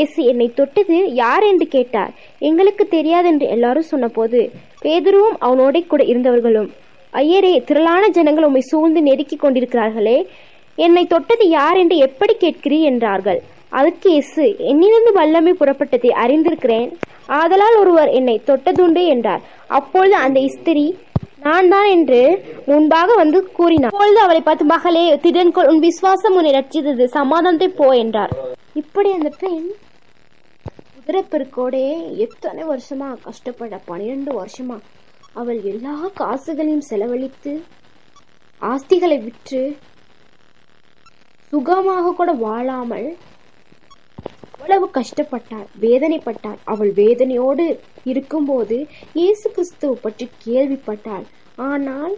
இயேசு என்னை தொட்டது யார் என்று கேட்டார். எங்களுக்கு தெரியாது என்று எல்லாரும் சொன்னபோது பேதுருவும் அவனோட கூட இருந்தவர்களும், ஐயரே, திரளான ஜனங்கள் உம்மை சூழ்ந்து நெருக்கிக் கொண்டிருக்கிறார்களே, என்னை தொட்டது யார் என்று எப்படி கேட்கிறீர் என்றார்கள். அதுக்கு இயேசு, என்னிலிருந்து வல்லமை புறப்பட்டதை அறிந்திருக்கிறேன், ஆதலால் ஒருவர் என்னை தொட்டதுண்டு என்றார். அப்பொழுது அந்த ஸ்திரீ நான் தான் என்று முன்பாக வந்து கூறினார். அப்பொழுது அவளை பார்த்து, மகளே, திடன்கொள், உன் விசுவாசம் உன்னை ரட்சித்தது, சமாதானத்தை போ என்றார். இப்படி அந்த பெண் குதிரைப்பெருக்கோட எத்தனை வருஷமா கஷ்டப்பட, 12 வருஷமா அவள் எல்லா காசுகளையும் செலவழித்து ஆஸ்திகளை விற்று சுகமாக கூட வாழாமல் அவ்வளவு கஷ்டப்பட்டாள், வேதனைப்பட்டாள். அவள் வேதனையோடு இருக்கும்போது இயேசு கிறிஸ்துவை பற்றி கேள்விப்பட்டாள். ஆனால்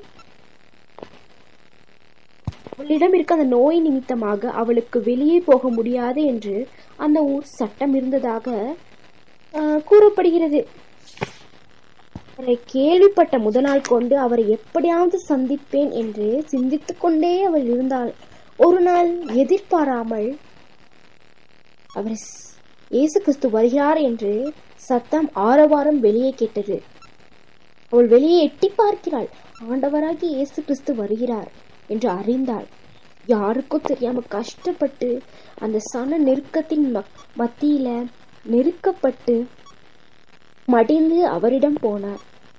அவளிடம் இருக்க அந்த நோய் நிமித்தமாக அவளுக்கு வெளியே போக முடியாது என்று அந்த ஊர் சட்டம் இருந்ததாக கூறப்படுகிறது. அவரை கேள்விப்பட்ட முதல் நாள் கொண்டு அவரை எப்படியாவது சந்திப்பேன் என்று சிந்தித்துக் கொண்டே அவள் இருந்தாள். ஒரு நாள் எதிர்பாராமல் அவர் இயேசு கிறிஸ்து வருகிறார் என்று சத்தம் ஆரவாரம் வெளியே கேட்டது. அவள் வெளியே எட்டி பார்க்கிறாள். ஆண்டவராகி இயேசு கிறிஸ்து வருகிறார் என்று அறிந்தாள். யாருக்கும் தெரியாம கஷ்டப்பட்டு அந்த சன நெருக்கத்தின் மத்தியில நெருக்கப்பட்டு மடிந்து அவரிடம் போனார்.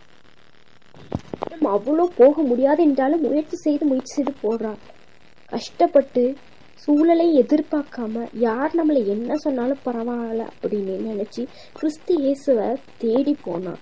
அவ்வளோ போக முடியாது என்றாலும் முயற்சி செய்து போடுறார். கஷ்டப்பட்டு சூழலை எதிர்பார்க்காம யார் நம்மளை என்ன சொன்னாலும் பரவாயில்ல அப்படின்னு நினைச்சு கிறிஸ்து இயேசுவை தேடி போனான்.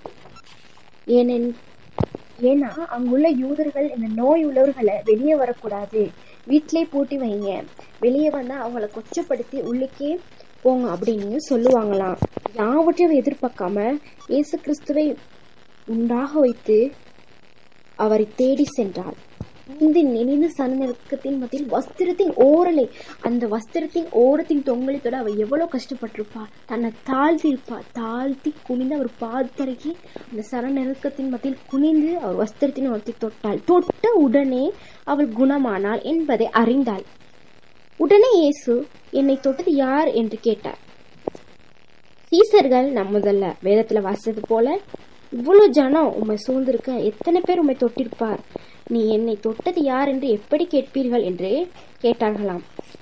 ஏன்னா அங்குள்ள யூதர்கள் இந்த நோய் உள்ளவர்களை வெளியே வரக்கூடாது, வீட்டிலே பூட்டி வைங்க, வெளியே வந்தா அவங்கள கொச்சப்படுத்தி உள்ளுக்கே போங்க அப்படின்னு சொல்லுவாங்களாம். யாவற்றையும் எதிர்பார்க்காம இயேசு கிறிஸ்துவை உண்டாக வைத்து அவரை தேடி சென்றாள். நினைந்து சனநெருக்கத்தின் மத்தியில் வஸ்திரத்தின் ஓரலை, அந்த வஸ்திரத்தின் ஓரத்தின் தொங்கலத்தோட அவ எவ்வளவு கஷ்டப்பட்டிருப்பா. தன்னை தாழ்த்தி குனிந்து அவர் பாதத்தரைக்கு அந்த சனநெருக்கத்தின் மத்தியில் குனிந்து அவர் வஸ்திரத்தின் ஓரத்தை தொட்டாள். தொட்ட உடனே அவள் குணமானாள் என்பதை அறிந்தாள். உடனே இயேசு, என்னை தொட்டது யார் என்று கேட்டார். சீசர்கள் நம்ம முதல்ல வேதத்துல வாசித்தது போல, இவ்வளவு ஜனம் உம்மை சூழ்ந்திருக்க, எத்தனை பேர் உம்மை தொட்டிருப்பார், நீ என்னை தொட்டது யார் என்று எப்படி கேட்பீர்கள் என்று கேட்டார்களாம்.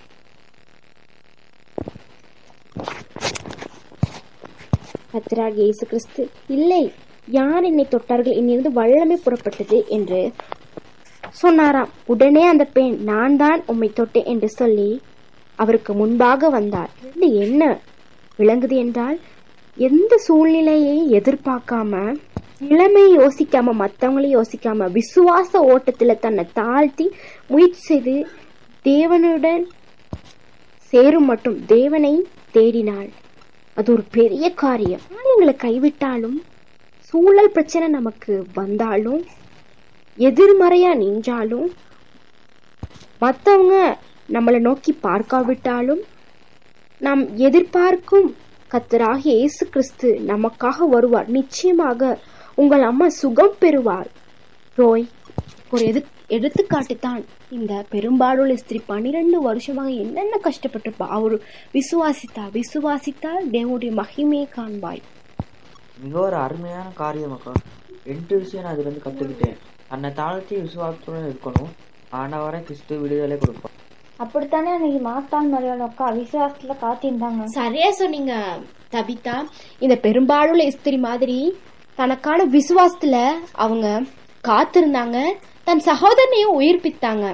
கர்த்தராகிய இயேசு கிறிஸ்து, இல்லை, யார் என்னை தொட்டார்கள், என்னிருந்து வல்லமை புறப்பட்டது என்று சொன்னாராம். உடனே அந்த பெண், நான் தான் உம்மை தொட்டேன் என்று சொல்லி அவருக்கு முன்பாக வந்தார். இது என்ன விளங்குது என்றால், எந்த சூழ்நிலையை எதிர்பார்க்காம, நிலைமையை யோசிக்காம, மற்றவங்களையும் யோசிக்காம, விசுவாச ஓட்டத்துல தன்னை தாழ்த்தி முயற்சி செய்து தேவனுடன் சேரும் மட்டும் தேவனை தேடினாள். அது ஒரு பெரிய காரியம். எங்களை கைவிட்டாலும், சூழல் பிரச்சனை நமக்கு வந்தாலும், எதிர்மறையா நின்றாலும், மற்றவங்க நம்மளை நோக்கி பார்க்காவிட்டாலும், நாம் எதிர்பார்க்கும் கர்த்தராகிய இயேசு கிறிஸ்து நமக்காக வருவார். நிச்சயமாக உங்கள் அம்மா சுகம் பெறுவார். ரோய் ஒரு எடுத்துக்காட்டு தான் இந்த பெரும்பாலுள்ள ஸ்திரீ. 12 வருஷமாக என்னென்ன கஷ்டப்பட்டிருப்பா. அவரு விசுவாசித்தால் தேவனுடைய மகிமையை காண்பாய். மிக ஒரு அருமையான காரியம் அக்கா. 8 விஷயம் நான் அதுல இருந்து கத்துக்கிட்டேன். தன்னை தாழ்த்தி விசுவாசத்துடன் இருக்கணும், ஆண்டவரை கிறிஸ்து விடுதலை கொடுப்பார். அப்படித்தானே அன்னைக்கு மாத்தான் மரியாதை அக்கா விசுவாசத்துல காத்திருந்தாங்க. சரியா சொன்னீங்க தபிதா. இந்த பெரும்பாலுள்ள ஸ்திரீ மாதிரி தனக்கான விசுவாசத்துல அவங்க காத்திருந்தாங்க, தன் சகோதரனையும் உயிர்ப்பித்தாங்க.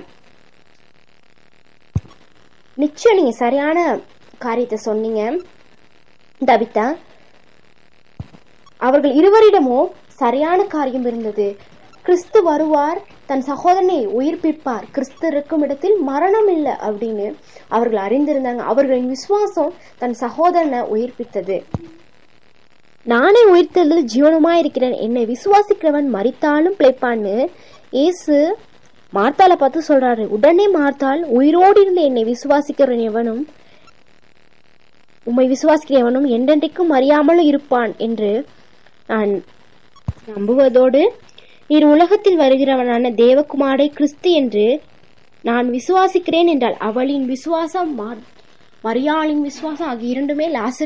நிச்சயம் நீங்க சரியான காரியத்தை சொன்னீங்க தபிதா. அவர்கள் இருவரிடமும் சரியான காரியம் இருந்தது. கிறிஸ்து வருவார், தன் சகோதரனை உயிர்ப்பிப்பார், கிறிஸ்து இருக்கும் இடத்தில் மரணம் இல்லை அப்படின்னு அவர்கள் அறிந்திருந்தாங்க. அவர்களின் விசுவாசம் தன் சகோதரனை உயிர்ப்பித்தது. நானே உயிர்த்தெழுதல் ஜீவனுமா இருக்கிறேன், என்னை விசுவாசிக்கிறவன் மரித்தாலும் பிழைப்பான்னு இயேசு மார்த்தாளை பார்த்து சொல்றாரு. உடனே மார்த்தாள், உயிரோடு இருந்து என்னை விசுவாசிக்கிறவன் எவனும், உம்மை விசுவாசிக்கிற எவனும் என்றென்றைக்கும் அறியாமலும் இருப்பான் என்று நான் நம்புவதோடு, நீர் உலகத்தில் வருகிறவனான தேவகுமாரே கிறிஸ்து என்று நான் விசுவாசிக்கிறேன் என்றால், அவளின் விசுவாசம் மரியாளின் விசுவாசம் ஆகிய இரண்டுமே லாசர்